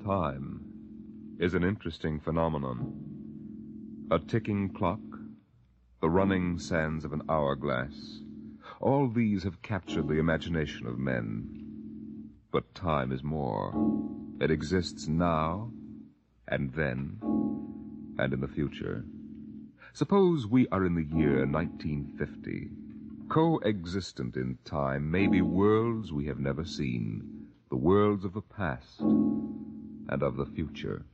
Time is an interesting phenomenon. A ticking clock, the running sands of an hourglass, all these have captured the imagination of men. But time is more. It exists now, and then, and in the future. Suppose we are in the year 1950. Coexistent in time may be worlds we have never seen, the worlds of the past and of the future.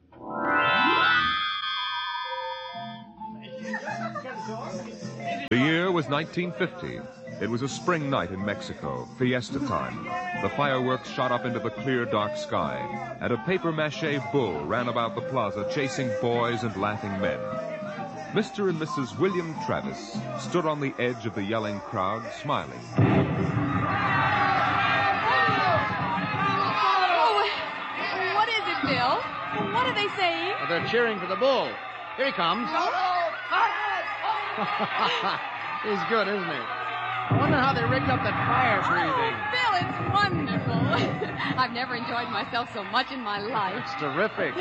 The year was 1950. It was a spring night in Mexico, fiesta time. The fireworks shot up into the clear, dark sky, and a papier-mâché bull ran about the plaza chasing boys and laughing men. Mr. and Mrs. William Travis stood on the edge of the yelling crowd, smiling. Oh, what is it, Bill? What are they saying? Well, they're cheering for the bull. Here he comes. He's good, isn't he? I wonder how they rigged up that fire breathing. Oh, Bill, it's wonderful. I've never enjoyed myself so much in my life. It's terrific.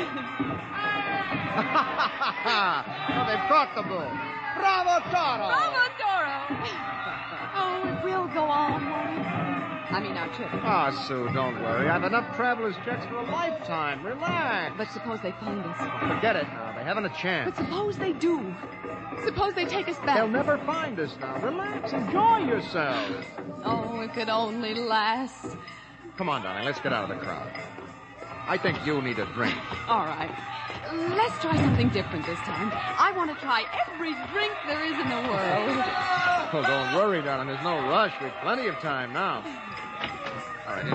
Well, they've caught the bull. Bravo, Toro! Bravo, Toro! Oh, it will go on, won't it? I mean, our trip. Ah, Sue, don't worry. I've enough traveler's checks for a lifetime. Relax. But suppose they find us. Forget it now. They haven't a chance. But suppose they do. Suppose they take us back. They'll never find us now. Relax. Enjoy yourselves. Oh, if it only lasts. Come on, darling. Let's get out of the crowd. I think you need a drink. All right. Let's try something different this time. I want to try every drink there is in the world. Oh, don't worry, darling. There's no rush. We've plenty of time now. All right, in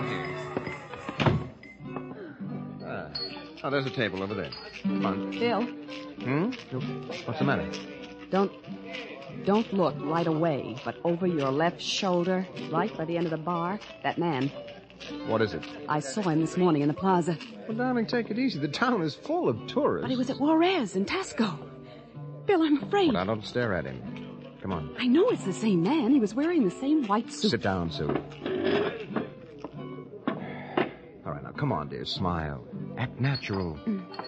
here. Oh, there's a table over there. Come on. Bill. What's the matter? Don't look right away, but over your left shoulder, right by the end of the bar, that man. What is it? I saw him this morning in the plaza. Well, darling, take it easy. The town is full of tourists. But he was at Juarez in Tasco. Bill, I'm afraid. Well, now, don't stare at him. Come on. I know it's the same man. He was wearing the same white suit. Sit down, Sue. All right, now, come on, dear. Smile. Act natural.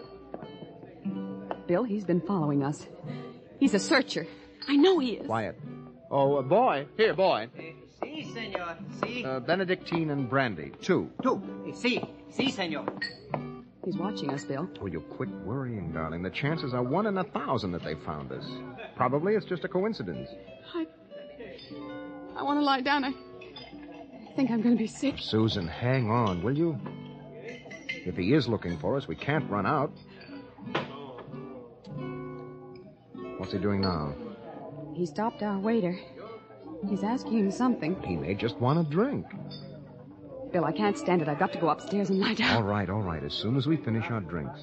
Bill, he's been following us. He's a searcher. I know he is. Quiet. Oh, boy. Here, boy. Si, senor. Si. Benedictine and brandy. Two. Si. Si, senor. He's watching us, Bill. Oh, you quit worrying, darling. The chances are 1 in 1,000 that they found us. Probably it's just a coincidence. I want to lie down. I think I'm going to be sick. Susan, hang on, will you? If he is looking for us, we can't run out. What's he doing now? He stopped our waiter. He's asking him something. He may just want a drink. Bill, I can't stand it. I've got to go upstairs and lie down. All right. As soon as we finish our drinks.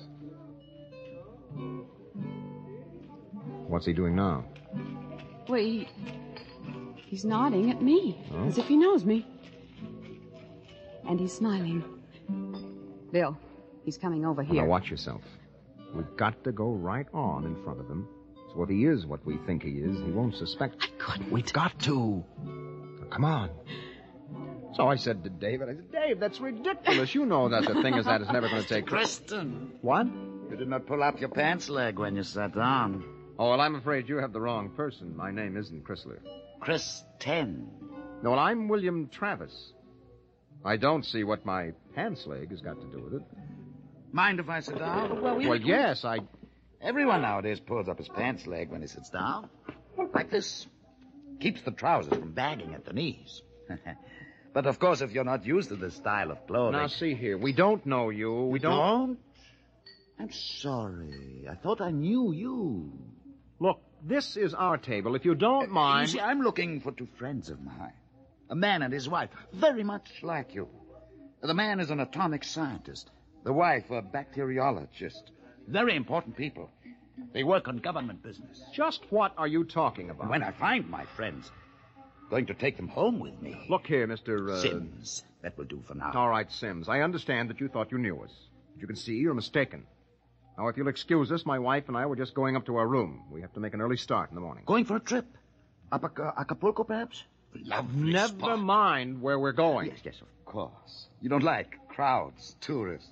What's he doing now? Well, he's nodding at me, as if he knows me. And he's smiling. Bill, he's coming over here. Now watch yourself. We've got to go right on in front of him. So if he is what we think he is, he won't suspect. I couldn't. We've got to. Now, come on. So I said to David, Dave, that's ridiculous. You know that a thing as that is never going to take... Kristen. What? You did not pull up your pants leg when you sat down. Oh, well, I'm afraid you have the wrong person. My name isn't Chrysler. Kristen. No, well, I'm William Travis. I don't see what my pants leg has got to do with it. Mind if I sit down? Well, yes, Everyone nowadays pulls up his pants leg when he sits down. Like this. Keeps the trousers from bagging at the knees. But, of course, if you're not used to this style of clothing... Now, see here. We don't know you. We don't? I'm sorry. I thought I knew you. Look, this is our table. If you don't mind... You see, I'm looking for 2 friends of mine. A man and his wife, very much like you. The man is an atomic scientist. The wife, a bacteriologist. Very important people. They work on government business. Just what are you talking about? When I find my friends, going to take them home with me. Look here, Mr. Sims. That will do for now. All right, Sims. I understand that you thought you knew us. But you can see you're mistaken. Now, if you'll excuse us, my wife and I were just going up to our room. We have to make an early start in the morning. Going for a trip? Up Acapulco, perhaps? Lovely Never mind where we're going. Yes, of course. You don't like crowds, tourists.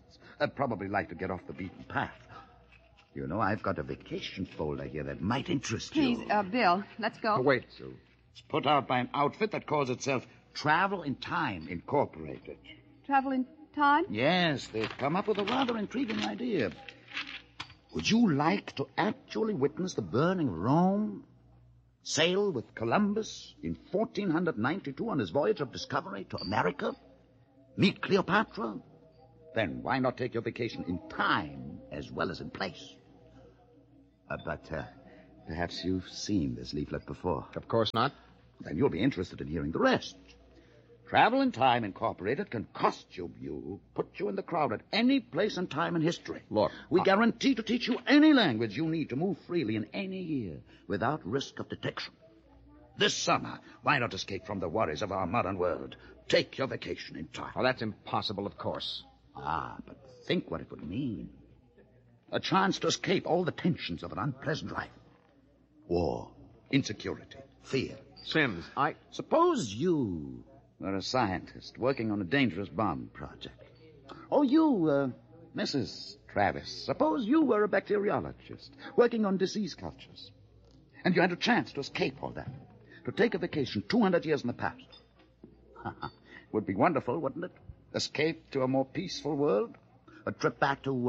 I'd probably like to get off the beaten path. You know, I've got a vacation folder here that might interest Please, you. Bill, let's go. Oh, wait, Sue. It's put out by an outfit that calls itself Travel in Time Incorporated. Travel in time? Yes, they've come up with a rather intriguing idea. Would you like to actually witness the burning of Rome? Sail with Columbus in 1492 on his voyage of discovery to America? Meet Cleopatra? Then why not take your vacation in time as well as in place? But perhaps you've seen this leaflet before. Of course not. Then you'll be interested in hearing the rest. Travel in Time Incorporated can cost you, put you in the crowd at any place and time in history. Look, we guarantee to teach you any language you need to move freely in any year without risk of detection. This summer, why not escape from the worries of our modern world? Take your vacation in time. Oh, that's impossible, of course. But think what it would mean. A chance to escape all the tensions of an unpleasant life. War, insecurity, fear. Sims, Suppose you were a scientist working on a dangerous bomb project. Or you, Mrs. Travis, suppose you were a bacteriologist working on disease cultures. And you had a chance to escape all that. To take a vacation 200 years in the past. Would be wonderful, wouldn't it? Escape to a more peaceful world? A trip back to,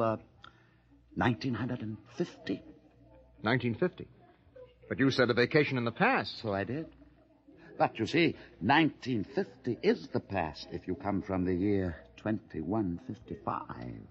1950? 1950. But you said a vacation in the past. So I did. But you see, 1950 is the past if you come from the year 2155.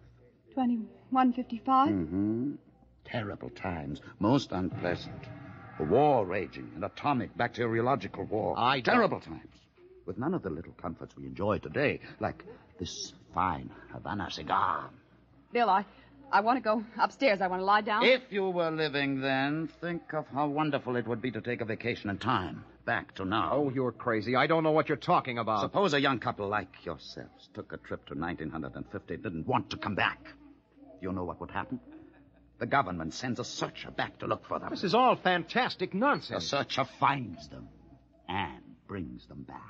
2155? Mm-hmm. Terrible times. Most unpleasant. A war raging, an atomic bacteriological war. Terrible times. With none of the little comforts we enjoy today, like this fine Havana cigar. Bill, I want to go upstairs. I want to lie down. If you were living then, think of how wonderful it would be to take a vacation in time. Back to now. Oh, you're crazy. I don't know what you're talking about. Suppose a young couple like yourselves took a trip to 1950 and didn't want to come back. Do you know what would happen? The government sends a searcher back to look for them. This is all fantastic The nonsense. searcher finds them and brings them back.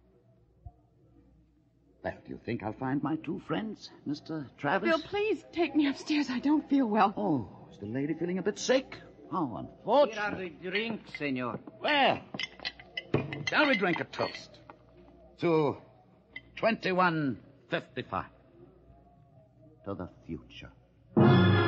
Well, do you think I'll find my two friends, Mr. Travis? Bill, please take me upstairs. I don't feel well. Oh, is the lady feeling a bit sick? How unfortunate. Here are the drinks, senor. Well, shall we drink a toast to 2155? To the future.